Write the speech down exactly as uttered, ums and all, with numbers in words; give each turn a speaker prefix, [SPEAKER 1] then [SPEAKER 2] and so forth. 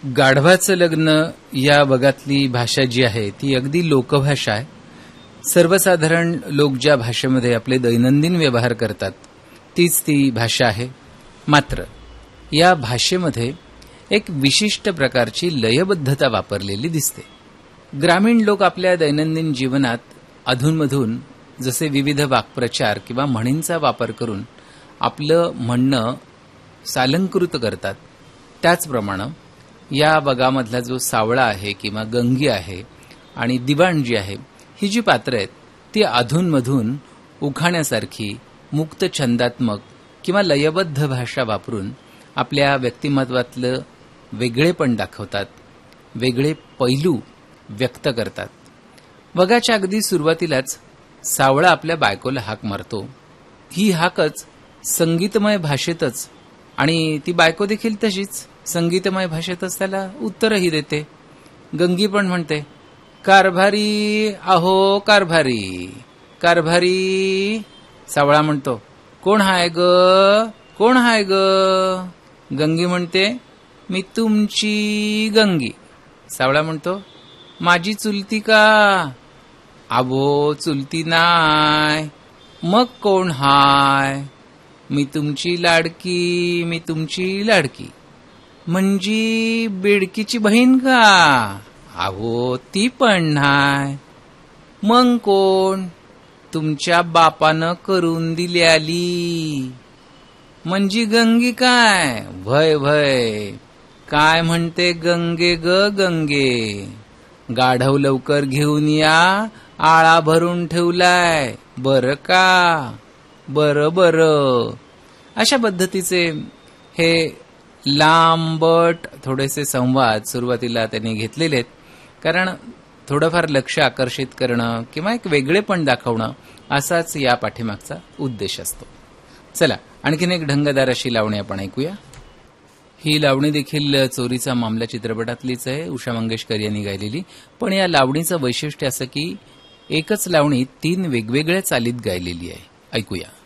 [SPEAKER 1] गाढवाचं लग्न या भागातली भाषा जी आहे ती अगदी लोकभाषा आहे. सर्वसाधारण लोक ज्या भाषेमध्ये आपले दैनंदिन व्यवहार करतात तीच ती भाषा आहे. मात्र या भाषेमध्ये एक विशिष्ट प्रकारची लयबद्धता वापरलेली दिसते. ग्रामीण लोक आपल्या दैनंदिन जीवनात अधूनमधून जसे विविध वाक्प्रचार किंवा म्हणींचा वापर करून आपलं म्हणणं सालंकृत करतात, त्याचप्रमाणे या बगामधला जो सावळा आहे किंवा गंगी आहे आणि दिवाण जी आहे, ही जी पात्र आहेत ती अधूनमधून उखाण्यासारखी मुक्त छंदात्मक किंवा लयबद्ध भाषा वापरून आपल्या व्यक्तिमत्वातलं वेगळेपण दाखवतात, वेगळे पैलू व्यक्त करतात. बगाच्या अगदी सुरुवातीलाच सावळा आपल्या बायकोला हाक मारतो. ही हाकच संगीतमय भाषेतच आणि ती बायको देखील तशीच संगीतमय भाषेतच त्याला उत्तरही देते. गंगी पण म्हणते, कारभारी अहो कारभारी कारभारी. सावळा म्हणतो, कोण हाय ग कोण हाय ग. गंगी म्हणते, मी तुमची गंगी. सावळा म्हणतो, माझी चुलती का. अबो चुलती नाय. मग कोण हाय. मी तुमची लाडकी मी तुमची लाडकी. म्हणजे बेडकीची बहीण का. अहो ती पण नाय. मग कोण. तुमच्या बापानं करून दिल्याली. म्हणजे गंगी काय. भय भय. काय म्हणते गंगे ग गंगे. गाढव लवकर घेऊन या, आळा भरून ठेवलाय. बर का. बर बर. अशा पद्धतीचे हे लांबट थोडेसे संवाद सुरुवातीला त्यांनी घेतलेले आहेत, कारण थोडंफार लक्ष आकर्षित करणं किंवा एक वेगळेपण दाखवणं असाच या पाठीमागचा उद्देश असतो. चला आणखीन एक ढंगदार अशी लावणी आपण ऐकूया. ही लावणी देखील चोरीचा मामला चित्रपटातलीच आहे, उषा मंगेशकर यांनी गायलेली. पण या लावणीचं वैशिष्ट्य असं की एकच लावणी तीन वेगवेगळ्या चालीत गायलेली आहे. ऐकूया.